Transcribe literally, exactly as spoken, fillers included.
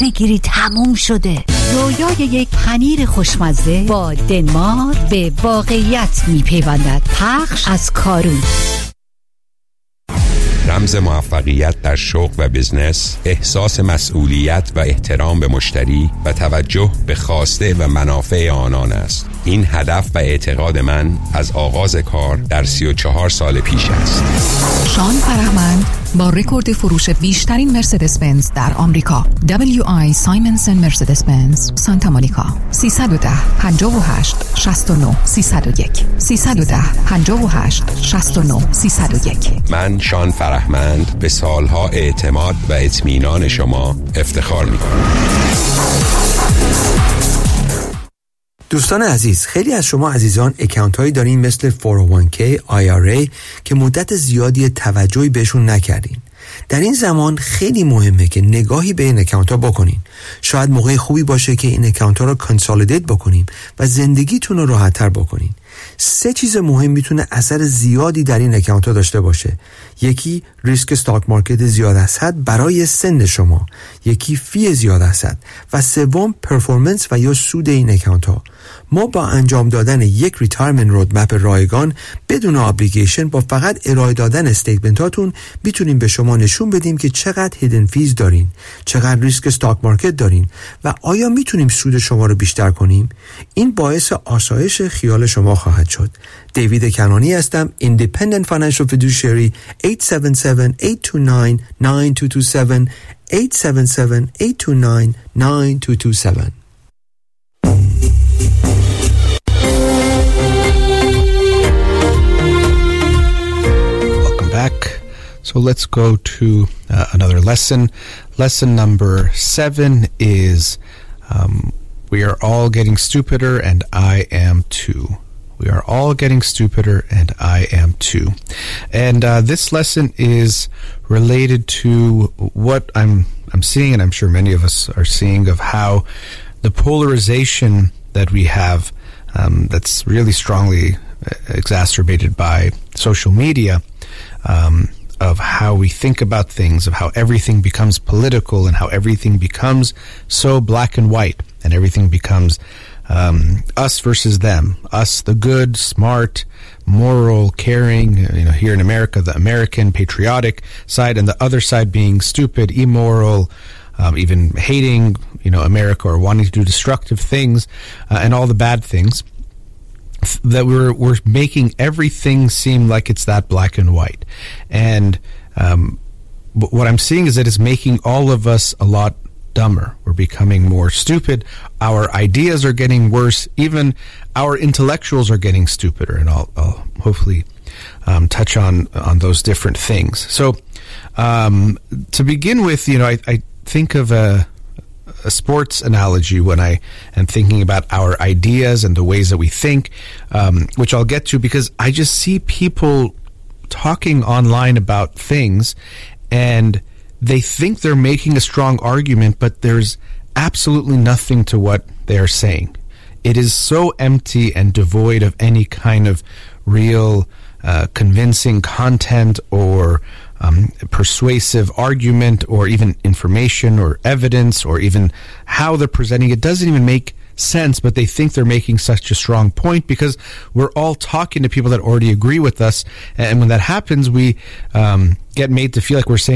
بگیری تموم شده. رویای یک پنیر خوشمزه با دنمارک به واقعیت میپیوندد. پخش از کارون. رمز موفقیت در شغل و بزنس احساس مسئولیت و احترام به مشتری و توجه به خواسته و منافع آنان است. این هدف و اعتقاد من از آغاز کار در سی و چهار سال پیش است. شان فرهمند با رکورد فروش بیشترین مرسدس بنز در آمریکا، دبلیو آی سایمنسن مرسدس بنز سانتا مونیکا. سیصد و ده پنجاه و هشت شصت و نه سیصد و یک سیصد و ده پنجاه و هشت شصت و نه سیصد و یک. من شان فرهمند به سالها اعتماد و اطمینان شما افتخار می‌کنم. دوستان عزیز، خیلی از شما عزیزان اکانت هایی دارین مثل فور او وان کی، آی آر ای که مدت زیادی توجهی بهشون نکردین. در این زمان خیلی مهمه که نگاهی به این اکانت ها بکنین. شاید موقع خوبی باشه که این اکانت ها رو کانسالیدیت بکنیم و زندگیتون رو راحت تر بکنین. سه چیز مهم میتونه اثر زیادی در این اکانت ها داشته باشه. یکی ریسک استاک مارکت زیاد از حد برای سن شما، یکی فی زیاد از حد و سوم پرفورمنس و یا سود این اکانت ها. ما با انجام دادن یک ریتایرمنت رودمپ رایگان بدون ابلیگیشن با فقط ارائه دادن استیتمنت هاتون میتونیم به شما نشون بدیم که چقدر هیدن فیز دارین، چقدر ریسک استاک مارکت دارین و آیا میتونیم سود شما رو بیشتر کنیم. این باعث آسایش خیال شما خواهد شد. دیوید کنانی هستم، Independent Financial Fiduciary. هشت هفت هفت، هشت دو نه، نه دو دو هفت هشت هفت هفت، هشت دو نه، نه دو دو هفت. Back. So let's go to uh, another lesson. Lesson number seven is um, we are all getting stupider and I am too. We are all getting stupider and I am too. And uh, this lesson is related to what I'm I'm seeing, and I'm sure many of us are seeing, of how the polarization that we have um, that's really strongly exacerbated by social media, um, of how we think about things, of how everything becomes political and how everything becomes so black and white, and everything becomes um, us versus them, us the good, smart, moral, caring, you know, here in America, the American patriotic side, and the other side being stupid, immoral, um, even hating, you know, America, or wanting to do destructive things, uh, and all the bad things. That we're we're making everything seem like it's that black and white, and um, what I'm seeing is that it's making all of us a lot dumber. We're becoming more stupid. Our ideas are getting worse. Even our intellectuals are getting stupider, and I'll, I'll hopefully um, touch on on those different things. So, um, to begin with, you know, I, I think of a. a sports analogy when I am thinking about our ideas and the ways that we think, um, which I'll get to, because I just see people talking online about things and they think they're making a strong argument, but there's absolutely nothing to what they are saying. It is so empty and devoid of any kind of real uh, convincing content or Um, persuasive argument or even information or evidence or even how they're presenting it. Doesn't even make sense, but they think they're making such a strong point because we're all talking to people that already agree with us, and when that happens, we um, get made to feel like we're saying